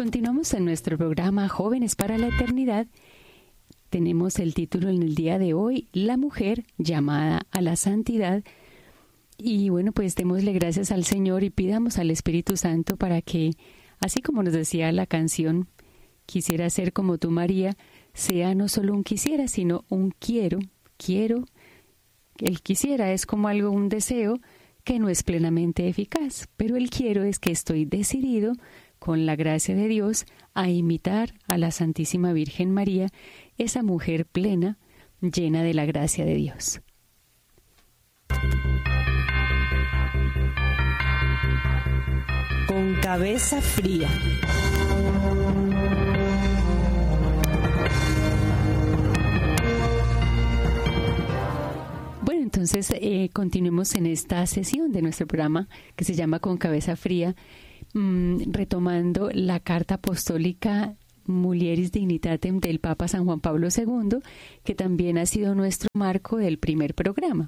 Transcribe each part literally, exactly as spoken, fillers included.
Continuamos en nuestro programa Jóvenes para la Eternidad. Tenemos el título en el día de hoy, La mujer llamada a la santidad. Y bueno, pues démosle gracias al Señor y pidamos al Espíritu Santo para que, así como nos decía la canción, quisiera ser como tú, María, sea no solo un quisiera, sino un quiero, quiero. El quisiera es como algo, un deseo que no es plenamente eficaz, pero el quiero es que estoy decidido, con la gracia de Dios, a imitar a la Santísima Virgen María, esa mujer plena, llena de la gracia de Dios. Con cabeza fría. Bueno, entonces eh, continuemos en esta sesión de nuestro programa que se llama Con cabeza fría, mmm, retomando la carta apostólica Mulieris Dignitatem del Papa San Juan Pablo segundo, que también ha sido nuestro marco del primer programa.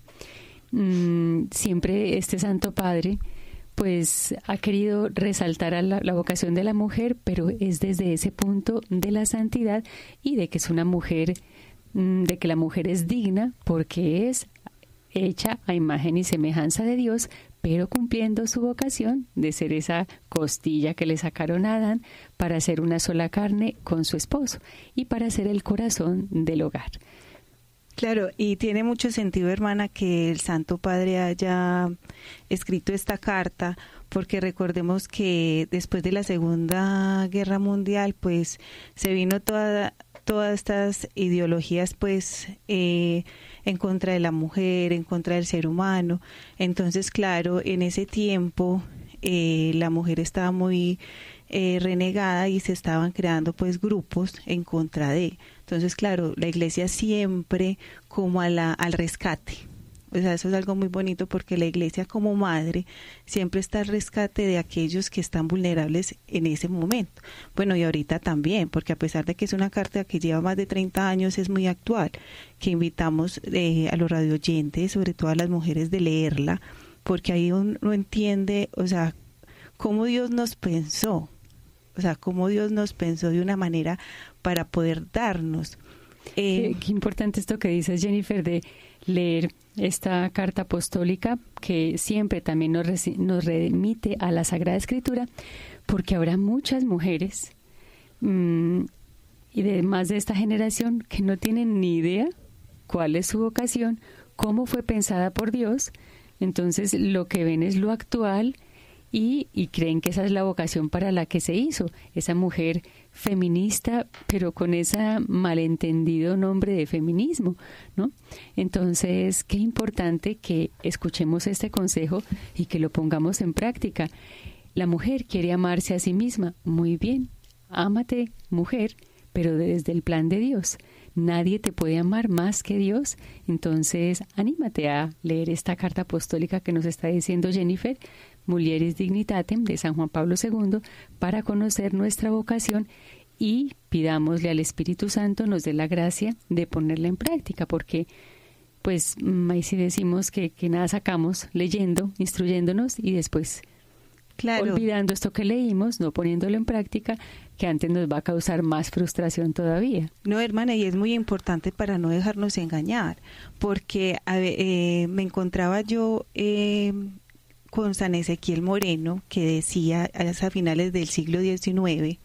Mm, siempre este Santo Padre pues ha querido resaltar a la, la vocación de la mujer, pero es desde ese punto de la santidad y de que es una mujer, mm, de que la mujer es digna porque es hecha a imagen y semejanza de Dios, pero cumpliendo su vocación de ser esa costilla que le sacaron a Adán para ser una sola carne con su esposo y para ser el corazón del hogar. Claro, y tiene mucho sentido, hermana, que el Santo Padre haya escrito esta carta, porque recordemos que después de la Segunda Guerra Mundial, pues se vino toda, todas estas ideologías, pues, eh, en contra de la mujer, en contra del ser humano. Entonces, claro, en ese tiempo eh, la mujer estaba muy eh, renegada y se estaban creando, pues, grupos en contra de. Entonces, claro, la Iglesia siempre como a la, al rescate. O sea, eso es algo muy bonito porque la Iglesia como madre siempre está al rescate de aquellos que están vulnerables en ese momento. Bueno, y ahorita también, porque a pesar de que es una carta que lleva más de treinta años, es muy actual, que invitamos eh, a los radioyentes, sobre todo a las mujeres, de leerla, porque ahí uno entiende, o sea, cómo Dios nos pensó, o sea, cómo Dios nos pensó de una manera para poder darnos. Eh, eh, qué importante esto que dices, Jennifer, de leer esta carta apostólica que siempre también nos, reci- nos remite a la Sagrada Escritura, porque habrá muchas mujeres mmm, y además de esta generación que no tienen ni idea cuál es su vocación, cómo fue pensada por Dios. Entonces lo que ven es lo actual y, y creen que esa es la vocación para la que se hizo, esa mujer feminista, pero con ese malentendido nombre de feminismo, ¿no? Entonces, qué importante que escuchemos este consejo y que lo pongamos en práctica. La mujer quiere amarse a sí misma. Muy bien, ámate, mujer, pero desde el plan de Dios. Nadie te puede amar más que Dios. Entonces, anímate a leer esta carta apostólica que nos está diciendo Jennifer, Mulieris Dignitatem, de San Juan Pablo segundo, para conocer nuestra vocación y pidámosle al Espíritu Santo nos dé la gracia de ponerla en práctica, porque pues ahí sí decimos que, que nada sacamos leyendo, instruyéndonos y después claro, olvidando esto que leímos, no poniéndolo en práctica, que antes nos va a causar más frustración todavía. No, hermana, y es muy importante para no dejarnos engañar, porque a ver, eh, me encontraba yo eh, con San Ezequiel Moreno, que decía a finales del siglo diecinueve,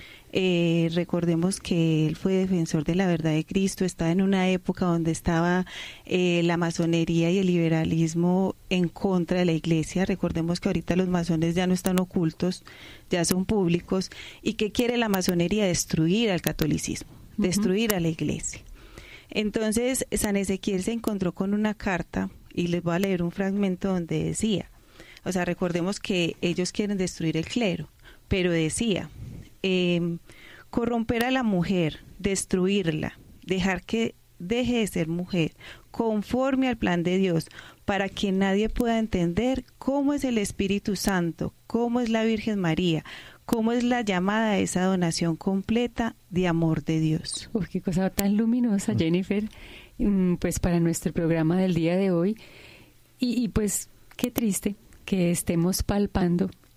eh, recordemos que él fue defensor de la verdad de Cristo, estaba en una época donde estaba eh, la masonería y el liberalismo en contra de la Iglesia. Recordemos que ahorita los masones ya no están ocultos, ya son públicos. ¿Y qué quiere la masonería? Destruir al catolicismo, uh-huh. destruir a la Iglesia. Entonces San Ezequiel se encontró con una carta, y les voy a leer un fragmento donde decía, o sea, recordemos que ellos quieren destruir el clero, pero decía, eh, corromper a la mujer, destruirla, dejar que deje de ser mujer, conforme al plan de Dios, para que nadie pueda entender cómo es el Espíritu Santo, cómo es la Virgen María, cómo es la llamada a esa donación completa de amor de Dios. Uf, qué cosa tan luminosa, Jennifer, pues para nuestro programa del día de hoy. Y, y pues qué triste que estemos palpando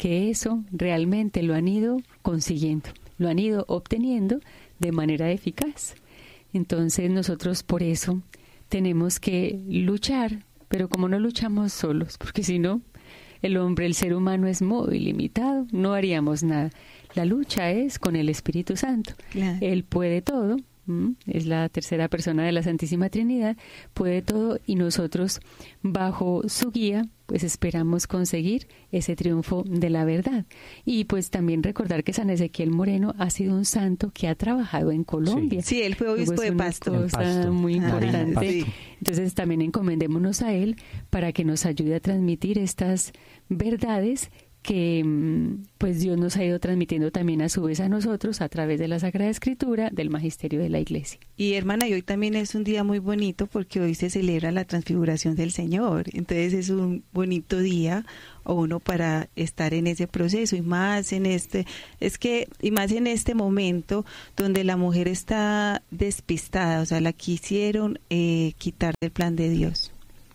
que eso realmente lo han ido consiguiendo, lo han ido obteniendo de manera eficaz. Entonces nosotros por eso tenemos que luchar, pero como no luchamos solos, porque si no, el hombre, el ser humano es muy limitado, no haríamos nada. La lucha es con el Espíritu Santo. Claro. Él puede todo, ¿m? Es la tercera persona de la Santísima Trinidad, puede todo y nosotros bajo su guía pues esperamos conseguir ese triunfo de la verdad. Y pues también recordar que San Ezequiel Moreno ha sido un santo que ha trabajado en Colombia. Sí, sí, él fue obispo de Pasto. Es una cosa muy importante. Ah, sí. Entonces también encomendémonos a él para que nos ayude a transmitir estas verdades que pues Dios nos ha ido transmitiendo también a su vez a nosotros a través de la Sagrada Escritura, del magisterio de la Iglesia. Y hermana, y hoy también es un día muy bonito porque hoy se celebra la transfiguración del Señor, entonces es un bonito día o uno para estar en ese proceso y más en este, es que y más en este momento donde la mujer está despistada, o sea, la quisieron eh, quitar del plan de Dios.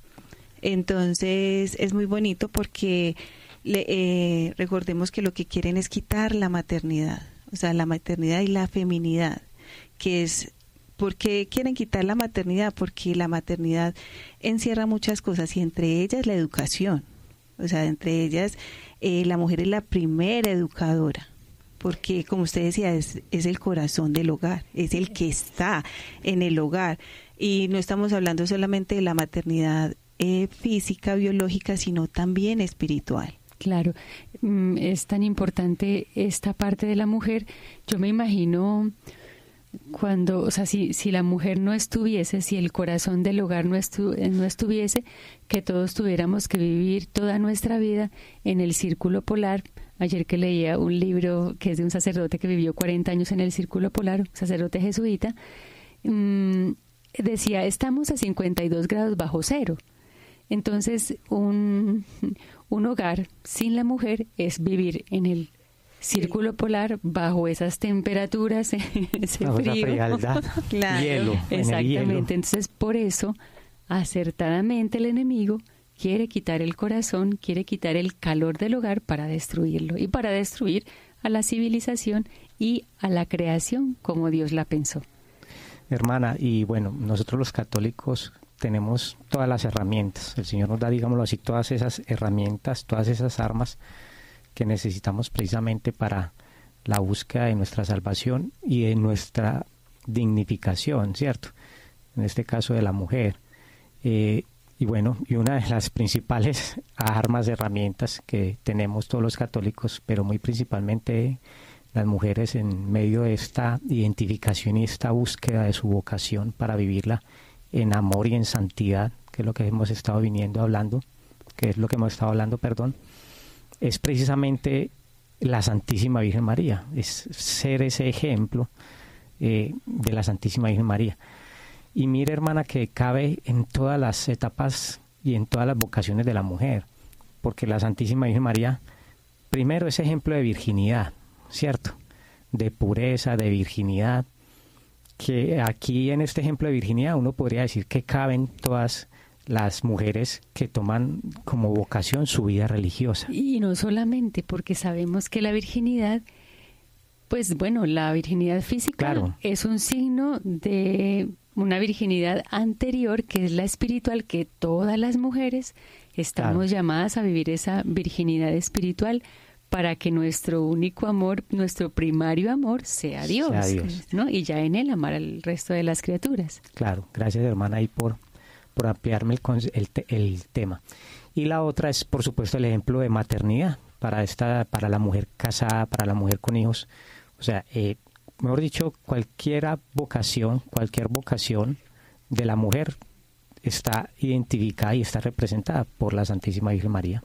Entonces es muy bonito porque Le, eh, recordemos que lo que quieren es quitar la maternidad, o sea, la maternidad y la feminidad, que es, ¿por qué quieren quitar la maternidad? Porque la maternidad encierra muchas cosas y entre ellas la educación, o sea, entre ellas eh, la mujer es la primera educadora, porque como usted decía, es, es el corazón del hogar, es el que está en el hogar y no estamos hablando solamente de la maternidad eh, física, biológica, sino también espiritual. Claro, es tan importante esta parte de la mujer. Yo me imagino cuando, o sea, si, si la mujer no estuviese, si el corazón del hogar no, estu, no estuviese, que todos tuviéramos que vivir toda nuestra vida en el círculo polar. Ayer que leía un libro que es de un sacerdote que vivió cuarenta años en el círculo polar, un sacerdote jesuita, mmm, decía, estamos a cincuenta y dos grados bajo cero. Entonces, un, un hogar sin la mujer es vivir en el círculo polar bajo esas temperaturas, ese bajo frío. Esa frialdad, claro. hielo. Exactamente. Hielo. Entonces, por eso, acertadamente el enemigo quiere quitar el corazón, quiere quitar el calor del hogar para destruirlo y para destruir a la civilización y a la creación como Dios la pensó. Hermana, y bueno, nosotros los católicos tenemos todas las herramientas. El Señor nos da, digámoslo así, todas esas herramientas, todas esas armas que necesitamos precisamente para la búsqueda de nuestra salvación y de nuestra dignificación, ¿cierto? En este caso de la mujer. Eh, y bueno, y una de las principales armas, herramientas que tenemos todos los católicos, pero muy principalmente las mujeres en medio de esta identificación y esta búsqueda de su vocación para vivirla en amor y en santidad, que es lo que hemos estado viniendo hablando, que es lo que hemos estado hablando, perdón, es precisamente la Santísima Virgen María, es ser ese ejemplo eh, de la Santísima Virgen María. Y mire, hermana, que cabe en todas las etapas y en todas las vocaciones de la mujer, porque la Santísima Virgen María, primero es ejemplo de virginidad, ¿cierto? De pureza, de virginidad, que aquí en este ejemplo de virginidad uno podría decir que caben todas las mujeres que toman como vocación su vida religiosa. Y no solamente, porque sabemos que la virginidad, pues bueno, la virginidad física claro. es un signo de una virginidad anterior, que es la espiritual, que todas las mujeres estamos claro. llamadas a vivir esa virginidad espiritual, para que nuestro único amor, nuestro primario amor sea Dios, sea Dios. ¿no? Y ya en Él amar al resto de las criaturas. Claro, gracias hermana ahí por, por ampliarme el, el, el tema. Y la otra es, por supuesto, el ejemplo de maternidad para esta, para la mujer casada, para la mujer con hijos. O sea, eh, mejor dicho, cualquier vocación, cualquier vocación de la mujer está identificada y está representada por la Santísima Virgen María.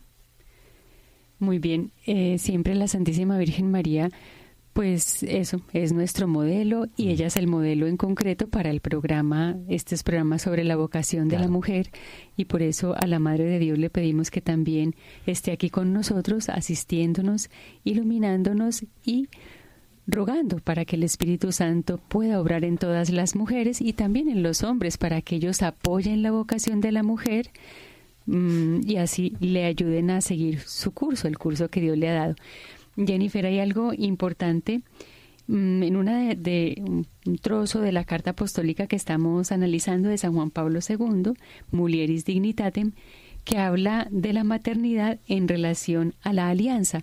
Muy bien, eh, siempre la Santísima Virgen María, pues eso, es nuestro modelo y ella es el modelo en concreto para el programa, este es programa sobre la vocación de claro. la mujer y por eso a la Madre de Dios le pedimos que también esté aquí con nosotros, asistiéndonos, iluminándonos y rogando para que el Espíritu Santo pueda obrar en todas las mujeres y también en los hombres para que ellos apoyen la vocación de la mujer, mmm, y así le ayuden a seguir su curso, el curso que Dios le ha dado. Jennifer, hay algo importante mmm, en una de, de un, un trozo de la carta apostólica que estamos analizando de San Juan Pablo segundo, Mulieris Dignitatem, que habla de la maternidad en relación a la alianza.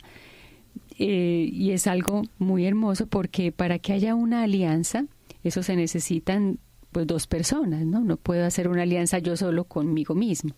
Eh, y es algo muy hermoso porque para que haya una alianza, eso se necesitan pues dos personas, ¿no? No puedo hacer una alianza yo solo conmigo mismo,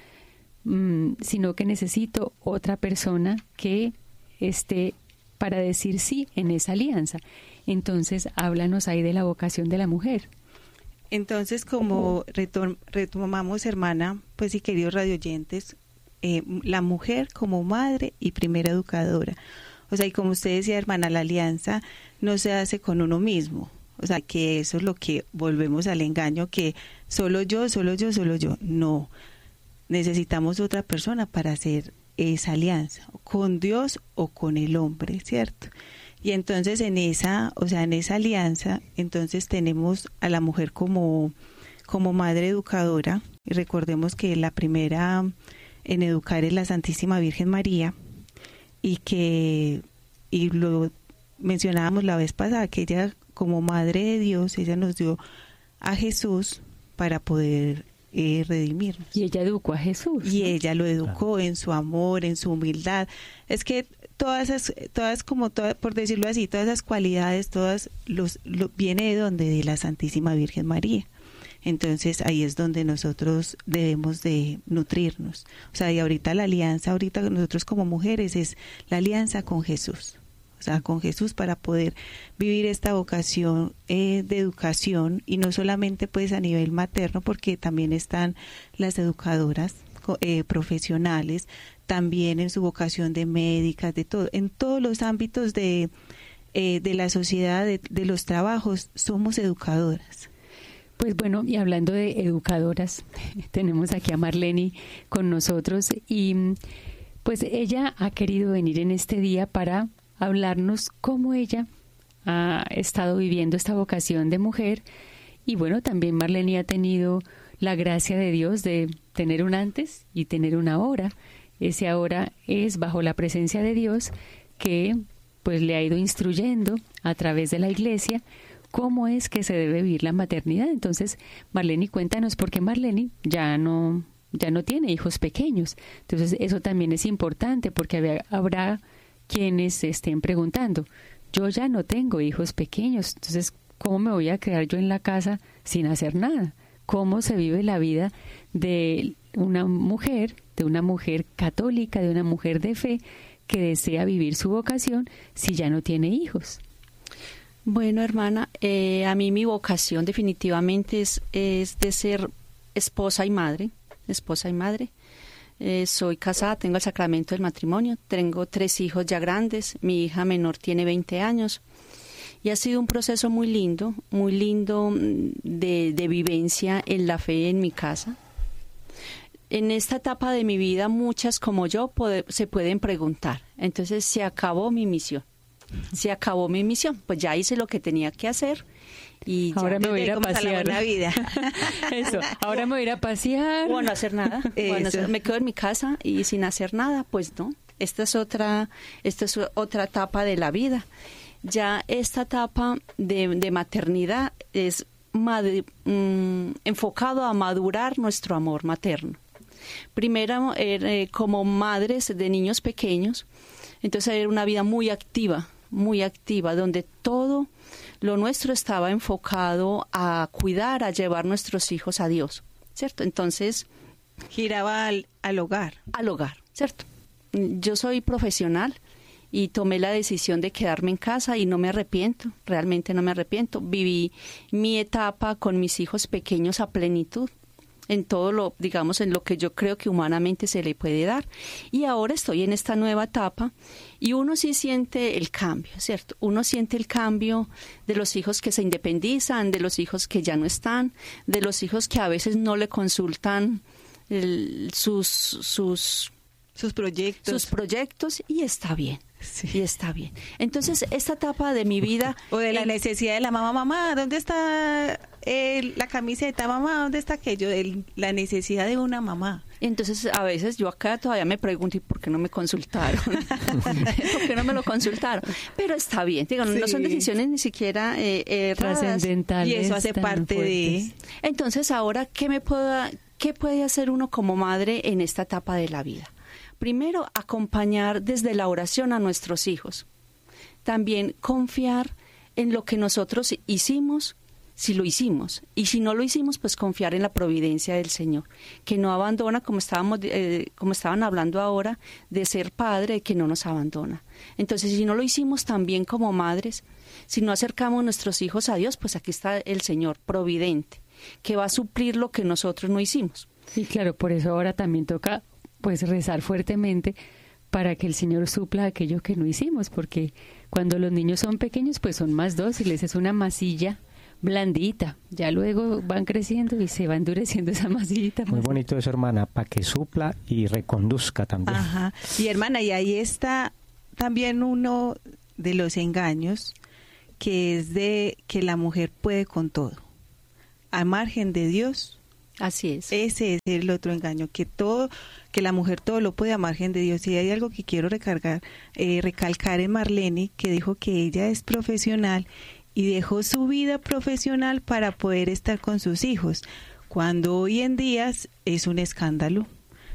mm, sino que necesito otra persona que esté para decir sí en esa alianza. Entonces, háblanos ahí de la vocación de la mujer. Entonces, como retom- retomamos, hermana, pues y queridos radioyentes, eh, la mujer como madre y primera educadora. O sea, y como usted decía, hermana, la alianza no se hace con uno mismo. O sea, que eso es lo que volvemos al engaño, que solo yo, solo yo, solo yo. No, necesitamos otra persona para hacer esa alianza, con Dios o con el hombre, ¿cierto? Y entonces en esa, o sea, en esa alianza, entonces tenemos a la mujer como, como madre educadora, y recordemos que la primera en educar es la Santísima Virgen María, y que, y lo mencionábamos la vez pasada, que ella como madre de Dios, ella nos dio a Jesús para poder eh, redimirnos. Y ella educó a Jesús. Y ¿no? ella lo educó claro. En su amor, en su humildad. Es que todas esas, todas como todas, por decirlo así, todas esas cualidades, todas los, lo, viene de donde, de la Santísima Virgen María. Entonces ahí es donde nosotros debemos de nutrirnos. O sea, y ahorita la alianza, ahorita nosotros como mujeres es la alianza con Jesús. O sea, con Jesús para poder vivir esta vocación eh, de educación, y no solamente pues a nivel materno, porque también están las educadoras eh, profesionales, también en su vocación de médicas, de todo, en todos los ámbitos de, eh, de la sociedad, de, de los trabajos, somos educadoras. Pues bueno, y hablando de educadoras, tenemos aquí a Marleni con nosotros, y pues ella ha querido venir en este día para hablarnos cómo ella ha estado viviendo esta vocación de mujer. Y bueno, también Marleni ha tenido la gracia de Dios de tener un antes y tener un ahora. Ese ahora es bajo la presencia de Dios, que pues le ha ido instruyendo a través de la iglesia cómo es que se debe vivir la maternidad. Entonces, Marleni, cuéntanos, porque Marleni ya no, ya no tiene hijos pequeños. Entonces, eso también es importante, porque habrá quienes se estén preguntando, yo ya no tengo hijos pequeños, entonces, ¿cómo me voy a quedar yo en la casa sin hacer nada? ¿Cómo se vive la vida de una mujer, de una mujer católica, de una mujer de fe, que desea vivir su vocación si ya no tiene hijos? Bueno, hermana, eh, a mí mi vocación definitivamente es, es de ser esposa y madre, esposa y madre. Eh, soy casada, tengo el sacramento del matrimonio, tengo tres hijos ya grandes, mi hija menor tiene veinte años, y ha sido un proceso muy lindo, muy lindo de, de vivencia en la fe en mi casa. En esta etapa de mi vida, muchas como yo puede, se pueden preguntar, entonces se acabó mi misión. Se acabó mi misión, pues ya hice lo que tenía que hacer y ahora ya me voy a ir a pasear. La vida. Eso, ahora me voy a ir a pasear. O no hacer nada. Bueno, me quedo en mi casa y sin hacer nada, pues no. Esta es otra, esta es otra etapa de la vida. Ya esta etapa de, de maternidad es mad- mmm, enfocado a madurar nuestro amor materno. Primero, eh, como madres de niños pequeños, entonces era una vida muy activa, muy activa, donde todo lo nuestro estaba enfocado a cuidar, a llevar nuestros hijos a Dios, ¿cierto? Entonces, giraba al, al hogar. Al hogar, ¿cierto? Yo soy profesional y tomé la decisión de quedarme en casa y no me arrepiento, realmente no me arrepiento. Viví mi etapa con mis hijos pequeños a plenitud, en todo lo, digamos, en lo que yo creo que humanamente se le puede dar. Y ahora estoy en esta nueva etapa y uno sí siente el cambio, ¿cierto? Uno siente el cambio de los hijos que se independizan, de los hijos que ya no están, de los hijos que a veces no le consultan el, sus, sus, sus proyectos. Sus proyectos y está bien. Sí. Y está bien. Entonces, esta etapa de mi vida... O de la el, necesidad de la mamá, mamá, ¿dónde está el, la camiseta? Mamá, ¿dónde está aquello? El, la necesidad de una mamá. Entonces, a veces yo acá todavía me pregunto, ¿y por qué no me consultaron? ¿Por qué no me lo consultaron? Pero está bien, digo, sí. no son decisiones ni siquiera eh, eh, trascendentales. Y eso hace parte fuertes. de... Entonces, ahora, ¿qué me puedo, qué puede hacer uno como madre en esta etapa de la vida? Primero, acompañar desde la oración a nuestros hijos. También confiar en lo que nosotros hicimos, si lo hicimos. Y si no lo hicimos, pues confiar en la providencia del Señor, que no abandona, como estábamos, eh, como estaban hablando ahora, de ser padre, que no nos abandona. Entonces, si no lo hicimos también como madres, si no acercamos nuestros hijos a Dios, pues aquí está el Señor providente, que va a suplir lo que nosotros no hicimos. Y claro, por eso ahora también toca pues rezar fuertemente para que el Señor supla aquello que no hicimos, porque cuando los niños son pequeños pues son más dóciles, es una masilla blandita, ya luego van creciendo y se va endureciendo esa masillita. Muy bonito eso, hermana, para que supla y reconduzca también. Ajá. Y hermana, y ahí está también uno de los engaños, que es de que la mujer puede con todo, a margen de Dios. Así es. Ese es el otro engaño, que todo, que la mujer todo lo puede a margen de Dios. Y hay algo que quiero recargar, eh, recalcar en Marlene, que dijo que ella es profesional y dejó su vida profesional para poder estar con sus hijos, cuando hoy en día es un escándalo,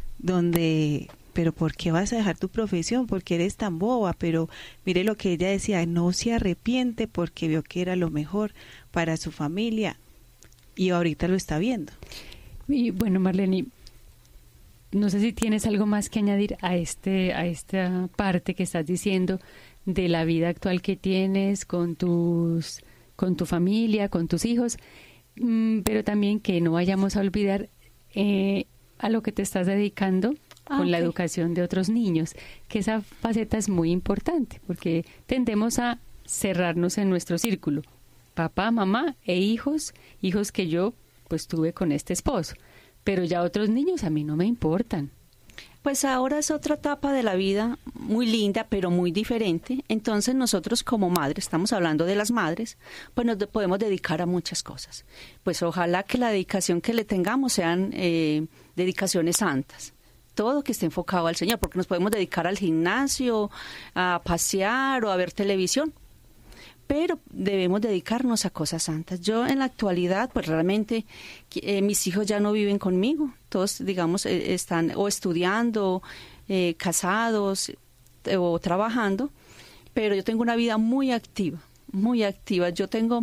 donde, pero ¿por qué vas a dejar tu profesión? ¿Por qué eres tan boba? Pero mire lo que ella decía, no se arrepiente porque vio que era lo mejor para su familia y ahorita lo está viendo. Y bueno, Marlene, no sé si tienes algo más que añadir a este a esta parte que estás diciendo de la vida actual que tienes con tus con tu familia, con tus hijos, mm, pero también que no vayamos a olvidar eh, a lo que te estás dedicando ah, con okay. la educación de otros niños, que esa faceta es muy importante, porque tendemos a cerrarnos en nuestro círculo, papá, mamá e hijos, hijos que yo pues tuve con este esposo, pero ya otros niños a mí no me importan. Pues ahora es otra etapa de la vida muy linda, pero muy diferente. Entonces nosotros como madres, estamos hablando de las madres, pues nos de, podemos dedicar a muchas cosas. Pues ojalá que la dedicación que le tengamos sean eh, dedicaciones santas. Todo que esté enfocado al Señor, porque nos podemos dedicar al gimnasio, a pasear o a ver televisión. Pero debemos dedicarnos a cosas santas. Yo en la actualidad, pues realmente eh, mis hijos ya no viven conmigo. Todos, digamos, eh, están o estudiando, eh, casados eh, o trabajando. Pero yo tengo una vida muy activa, muy activa. Yo tengo,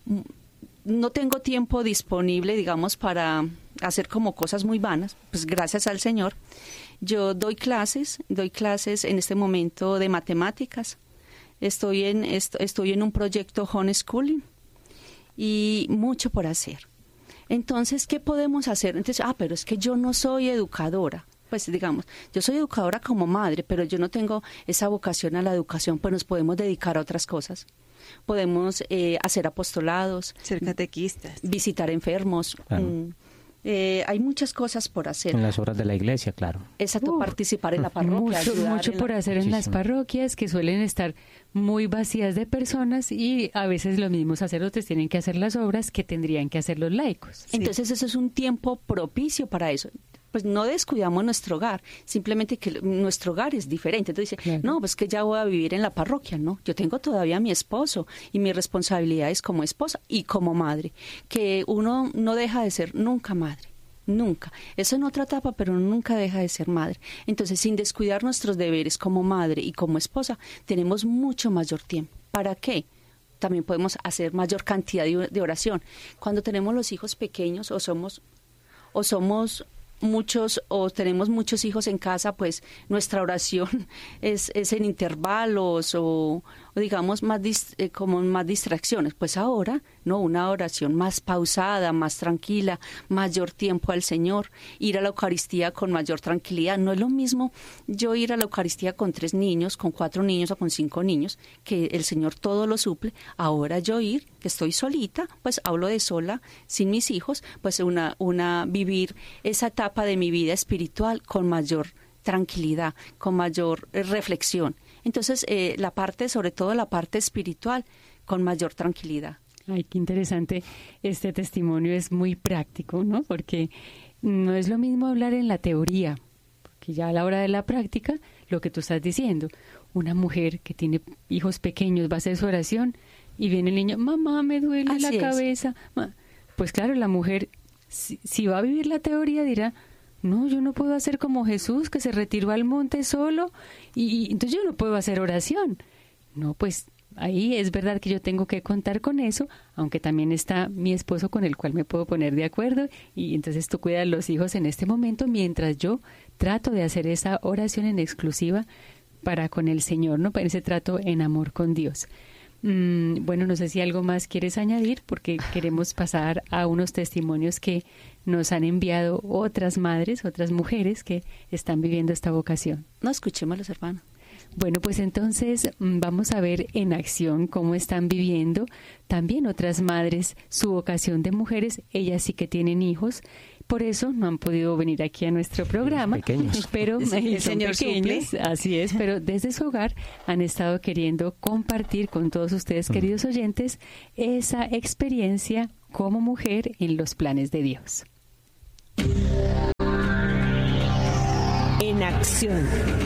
no tengo tiempo disponible, digamos, para hacer como cosas muy vanas, pues gracias al Señor. Yo doy clases, doy clases en este momento de matemáticas. Estoy en est- estoy en un proyecto homeschooling y mucho por hacer. Entonces, ¿qué podemos hacer? Entonces, ah, pero es que yo no soy educadora. Pues digamos, yo soy educadora como madre, pero yo no tengo esa vocación a la educación, pues nos podemos dedicar a otras cosas. Podemos eh, hacer apostolados, ser catequistas, visitar enfermos. Claro. Mm, Eh, hay muchas cosas por hacer. En las obras de la iglesia, claro. Exacto, uh, participar en la parroquia. Mucho, mucho por la... hacer en Muchísimo. Las parroquias, que suelen estar muy vacías de personas y a veces los mismos sacerdotes tienen que hacer las obras que tendrían que hacer los laicos. Sí. Entonces eso es un tiempo propicio para eso. Pues no descuidamos nuestro hogar, simplemente que nuestro hogar es diferente. Entonces dice, claro. no, pues que ya voy a vivir en la parroquia, ¿no? Yo tengo todavía a mi esposo y mis responsabilidades como esposa y como madre, que uno no deja de ser nunca madre, nunca. Eso en otra etapa, pero uno nunca deja de ser madre. Entonces, sin descuidar nuestros deberes como madre y como esposa, tenemos mucho mayor tiempo. ¿Para qué? También podemos hacer mayor cantidad de oración. Cuando tenemos los hijos pequeños o somos o somos muchos o tenemos muchos hijos en casa, pues nuestra oración es, es en intervalos o, o digamos más dis, eh, como más distracciones. Pues ahora, no, una oración más pausada, más tranquila, mayor tiempo al Señor, ir a la Eucaristía con mayor tranquilidad. No es lo mismo yo ir a la Eucaristía con tres niños, con cuatro niños o con cinco niños, que el Señor todo lo suple. Ahora yo ir, que estoy solita, pues hablo de sola, sin mis hijos, pues una, una vivir esa etapa de mi vida espiritual con mayor tranquilidad, con mayor eh, reflexión. Entonces, eh, la parte, sobre todo la parte espiritual, con mayor tranquilidad. Ay, qué interesante. Este testimonio es muy práctico, ¿no? Porque no es lo mismo hablar en la teoría, porque ya a la hora de la práctica, lo que tú estás diciendo, una mujer que tiene hijos pequeños va a hacer su oración y viene el niño, mamá, me duele Así la es. cabeza. Pues claro, la mujer, si, si va a vivir la teoría, dirá, no, yo no puedo hacer como Jesús, que se retiró al monte solo, y, y entonces yo no puedo hacer oración. No, pues ahí es verdad que yo tengo que contar con eso, aunque también está mi esposo con el cual me puedo poner de acuerdo, y entonces tú cuidas a los hijos en este momento mientras yo trato de hacer esa oración en exclusiva para con el Señor, ¿no? Para ese trato en amor con Dios. Mm, bueno, no sé si algo más quieres añadir, porque queremos pasar a unos testimonios que nos han enviado otras madres, otras mujeres que están viviendo esta vocación. No, escuchémoslos, hermano. Bueno, pues entonces vamos a ver en acción cómo están viviendo también otras madres su vocación de mujeres. Ellas sí que tienen hijos, por eso no han podido venir aquí a nuestro programa. Pequeños. Pero El son Señor pequeños, suple. así es, pero desde su hogar han estado queriendo compartir con todos ustedes, queridos oyentes, esa experiencia como mujer en los planes de Dios. En acción.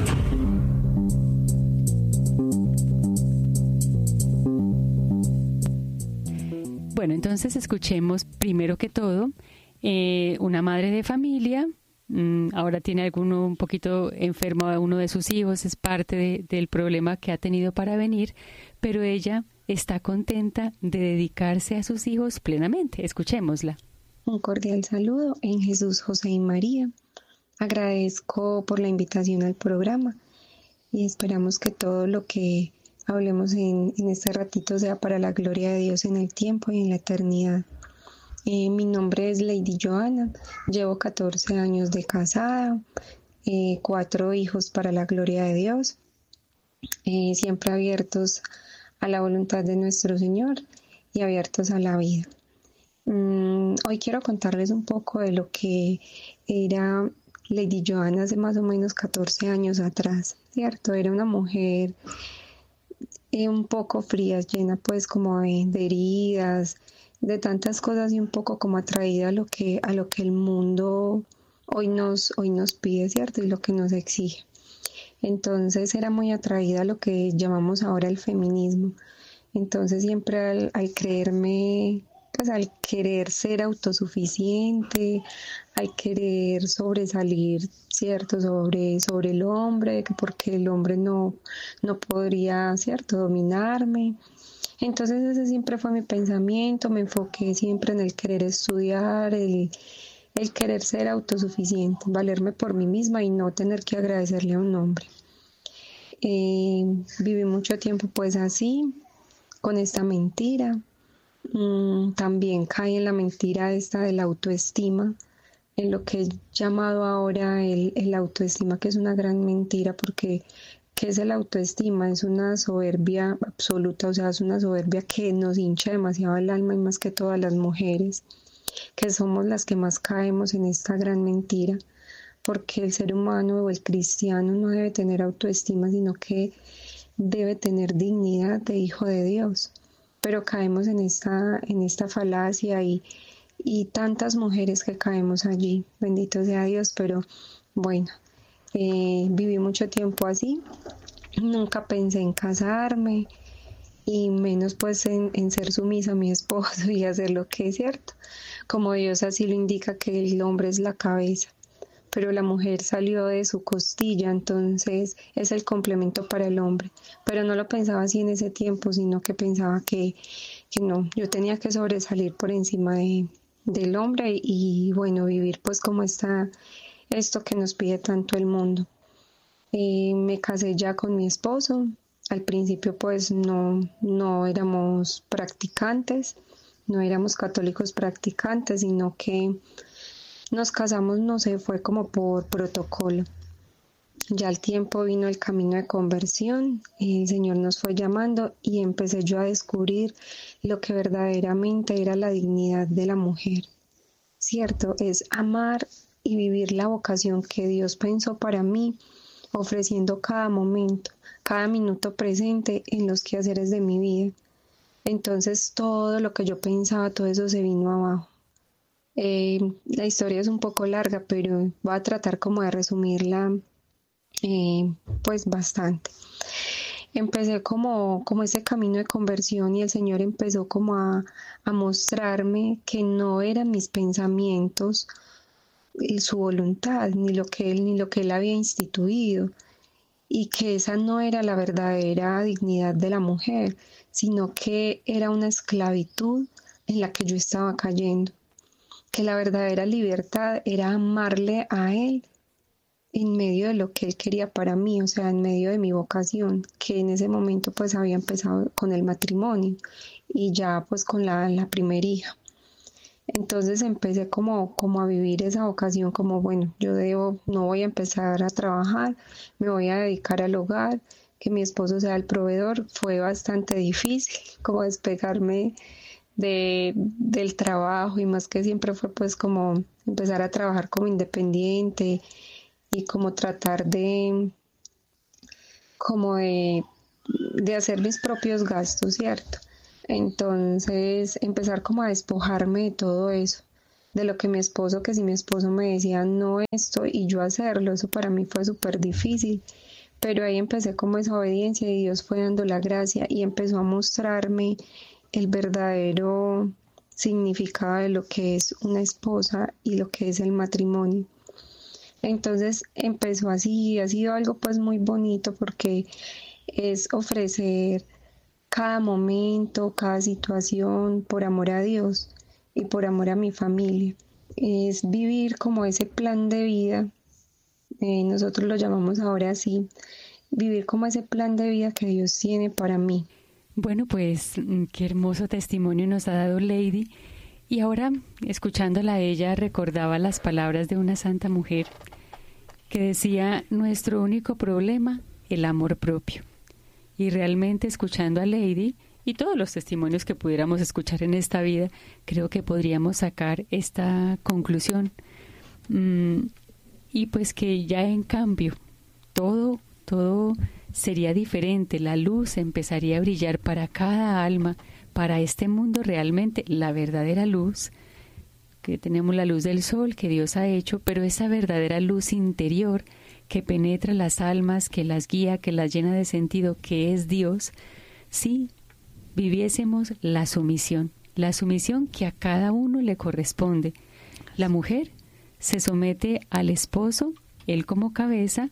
Bueno, entonces escuchemos primero que todo eh, una madre de familia. Mm, ahora tiene alguno un poquito enfermo a uno de sus hijos, es parte de, del problema que ha tenido para venir, pero ella está contenta de dedicarse a sus hijos plenamente. Escuchémosla. Un cordial saludo en Jesús, José y María. Agradezco por la invitación al programa y esperamos que todo lo que hablemos en, en este ratito sea para la gloria de Dios en el tiempo y en la eternidad. Eh, mi nombre es Lady Joana, llevo catorce años de casada, eh, cuatro hijos para la gloria de Dios, eh, siempre abiertos a la voluntad de nuestro Señor y abiertos a la vida. Mm, hoy quiero contarles un poco de lo que era Lady Joana hace más o menos catorce años atrás, ¿cierto? Era una mujer eh, un poco fría, llena pues como de, de heridas, de tantas cosas y un poco como atraída a lo que, a lo que el mundo hoy nos, hoy nos pide, ¿cierto? Y lo que nos exige. Entonces era muy atraída a lo que llamamos ahora el feminismo. Entonces siempre al, al creerme, pues al querer ser autosuficiente, al querer sobresalir, ¿cierto? Sobre, sobre el hombre, que porque el hombre no, no podría, ¿cierto? Dominarme. Entonces ese siempre fue mi pensamiento, me enfoqué siempre en el querer estudiar, el, el querer ser autosuficiente, valerme por mí misma y no tener que agradecerle a un hombre. Eh, viví mucho tiempo pues así, con esta mentira. Mm, también caí en la mentira esta de la autoestima, en lo que he llamado ahora el, el autoestima, que es una gran mentira porque ¿qué es el autoestima? Es una soberbia absoluta, o sea, es una soberbia que nos hincha demasiado el alma y más que todas las mujeres, que somos las que más caemos en esta gran mentira, porque el ser humano o el cristiano no debe tener autoestima, sino que debe tener dignidad de hijo de Dios. Pero caemos en esta, en esta falacia y, y tantas mujeres que caemos allí, bendito sea Dios, pero bueno. Eh, viví mucho tiempo así, nunca pensé en casarme y menos pues en, en ser sumisa a mi esposo y hacer lo que es cierto, como Dios así lo indica, que el hombre es la cabeza, pero la mujer salió de su costilla, entonces es el complemento para el hombre, pero no lo pensaba así en ese tiempo, sino que pensaba que, que no, yo tenía que sobresalir por encima de, del hombre y, y bueno, vivir pues como esta esto que nos pide tanto el mundo. Eh, me casé ya con mi esposo. Al principio pues no, no éramos practicantes, no éramos católicos practicantes, sino que nos casamos, no sé, fue como por protocolo. Ya al tiempo vino el camino de conversión, el Señor nos fue llamando y empecé yo a descubrir lo que verdaderamente era la dignidad de la mujer. Cierto, es amar y vivir la vocación que Dios pensó para mí, ofreciendo cada momento, cada minuto presente en los quehaceres de mi vida. Entonces todo lo que yo pensaba, todo eso se vino abajo. Eh, la historia es un poco larga, pero voy a tratar como de resumirla eh, pues bastante. Empecé como, como ese camino de conversión y el Señor empezó como a, a mostrarme que no eran mis pensamientos su voluntad, ni lo que él, ni lo que él había instituido, y que esa no era la verdadera dignidad de la mujer, sino que era una esclavitud en la que yo estaba cayendo, que la verdadera libertad era amarle a él en medio de lo que él quería para mí, o sea, en medio de mi vocación, que en ese momento pues había empezado con el matrimonio y ya pues con la, la primer hija. Entonces empecé como, como a vivir esa vocación, como bueno, yo debo, no voy a empezar a trabajar, me voy a dedicar al hogar, que mi esposo sea el proveedor. Fue bastante difícil como despegarme de, del trabajo, y más que siempre fue pues como empezar a trabajar como independiente y como tratar de como de, de hacer mis propios gastos, ¿cierto? Entonces empezar como a despojarme de todo eso, de lo que mi esposo, que si mi esposo me decía no esto y yo hacerlo, eso para mí fue súper difícil, pero ahí empecé como esa obediencia y Dios fue dando la gracia y empezó a mostrarme el verdadero significado de lo que es una esposa y lo que es el matrimonio. Entonces empezó así, ha sido algo pues muy bonito, porque es ofrecer cada momento, cada situación por amor a Dios y por amor a mi familia. Es vivir como ese plan de vida, eh, nosotros lo llamamos ahora así, vivir como ese plan de vida que Dios tiene para mí. Bueno, pues qué hermoso testimonio nos ha dado Lady. Y ahora, escuchándola a ella, recordaba las palabras de una santa mujer que decía: nuestro único problema, el amor propio. Y realmente, escuchando a Lady y todos los testimonios que pudiéramos escuchar en esta vida, creo que podríamos sacar esta conclusión. Mm, y pues que ya en cambio, todo, todo sería diferente. La luz empezaría a brillar para cada alma, para este mundo, realmente la verdadera luz, que tenemos la luz del sol que Dios ha hecho, pero esa verdadera luz interior que penetra las almas, que las guía, que las llena de sentido, que es Dios, si viviésemos la sumisión, la sumisión que a cada uno le corresponde. La mujer se somete al esposo, él como cabeza,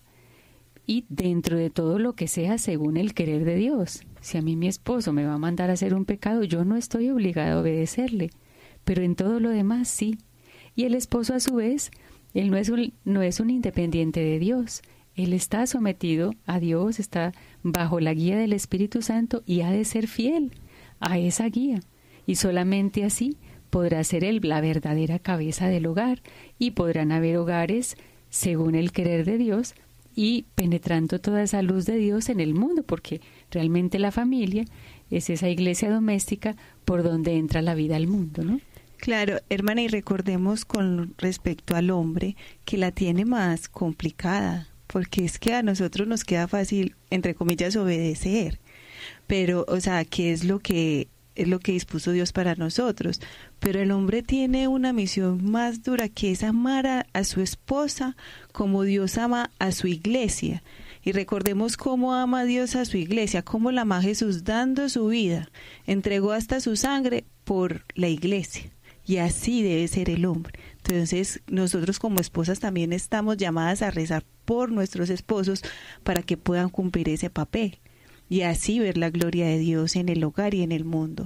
y dentro de todo lo que sea según el querer de Dios. Si a mí mi esposo me va a mandar a hacer un pecado, yo no estoy obligada a obedecerle, pero en todo lo demás sí. Y el esposo a su vez, él no es un, no es un independiente de Dios, él está sometido a Dios, está bajo la guía del Espíritu Santo y ha de ser fiel a esa guía. Y solamente así podrá ser él la verdadera cabeza del hogar, y podrán haber hogares según el querer de Dios y penetrando toda esa luz de Dios en el mundo, porque realmente la familia es esa iglesia doméstica por donde entra la vida al mundo, ¿no? Claro, hermana, y recordemos con respecto al hombre que la tiene más complicada, porque es que a nosotros nos queda fácil, entre comillas, obedecer, pero, o sea, ¿qué es lo que es lo que dispuso Dios para nosotros? Pero el hombre tiene una misión más dura, que es amar a, a su esposa como Dios ama a su iglesia. Y recordemos cómo ama Dios a su iglesia, cómo la ama Jesús dando su vida, entregó hasta su sangre por la iglesia. Y así debe ser el hombre. Entonces, nosotros como esposas también estamos llamadas a rezar por nuestros esposos para que puedan cumplir ese papel y así ver la gloria de Dios en el hogar y en el mundo.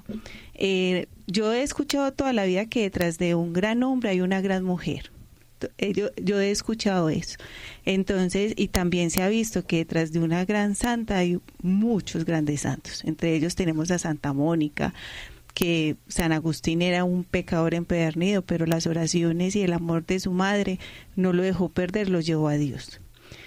Eh, yo he escuchado toda la vida que detrás de un gran hombre hay una gran mujer. Yo, yo he escuchado eso. Entonces, y también se ha visto que detrás de una gran santa hay muchos grandes santos. Entre ellos tenemos a Santa Mónica, que San Agustín era un pecador empedernido, pero las oraciones y el amor de su madre no lo dejó perder, lo llevó a Dios.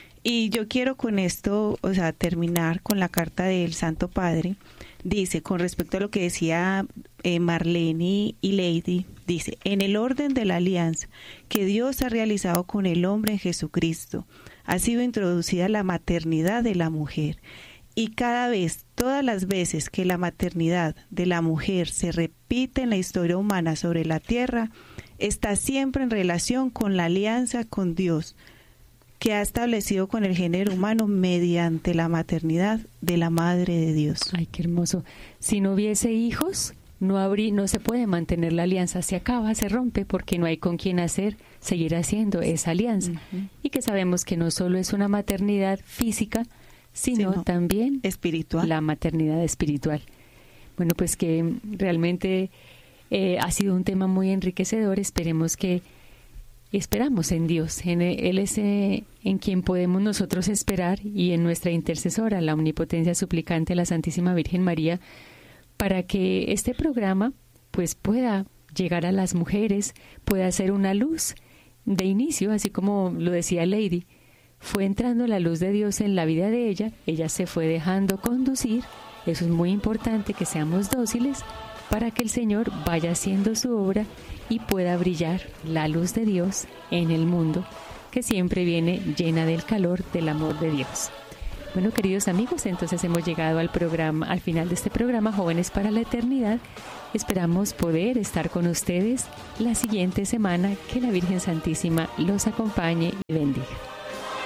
Y yo quiero con esto, o sea, terminar con la carta del Santo Padre. Dice, con respecto a lo que decía eh, Marlene y Lady, dice: en el orden de la alianza que Dios ha realizado con el hombre en Jesucristo, ha sido introducida la maternidad de la mujer. Y cada vez, todas las veces que la maternidad de la mujer se repite en la historia humana sobre la tierra, está siempre en relación con la alianza con Dios, que ha establecido con el género humano mediante la maternidad de la Madre de Dios. Ay, qué hermoso. Si no hubiese hijos, no habría, no se puede mantener la alianza, se acaba, se rompe, porque no hay con quien hacer, seguir haciendo esa alianza. Uh-huh. Y que sabemos que no solo es una maternidad física, sino, sino también espiritual. La maternidad espiritual. Bueno, pues que realmente eh, ha sido un tema muy enriquecedor. Esperemos que Esperamos en Dios, en Él es eh, en quien podemos nosotros esperar, y en nuestra intercesora, la omnipotencia suplicante, la Santísima Virgen María, para que este programa pues pueda llegar a las mujeres, pueda ser una luz de inicio, así como lo decía Lady, fue entrando la luz de Dios en la vida de ella, ella se fue dejando conducir. Eso es muy importante, que seamos dóciles para que el Señor vaya haciendo su obra y pueda brillar la luz de Dios en el mundo, que siempre viene llena del calor del amor de Dios. Bueno, queridos amigos, entonces hemos llegado al programa, al final de este programa Jóvenes para la Eternidad. Esperamos poder estar con ustedes la siguiente semana. Que la Virgen Santísima los acompañe y bendiga.